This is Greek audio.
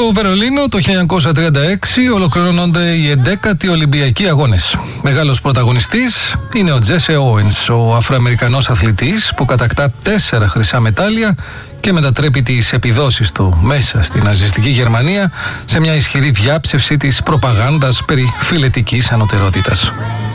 Βερολίνο το 1936 ολοκληρώνονται οι 11οι Ολυμπιακοί Αγώνες. Μεγάλος πρωταγωνιστής είναι ο Τζέσι Όουενς, ο Αφροαμερικανός αθλητής που κατακτά 4 χρυσά μετάλλια και μετατρέπει τις επιδόσεις του μέσα στην ναζιστική Γερμανία σε μια ισχυρή διάψευση της προπαγάνδας περί φιλετικής ανωτερότητας.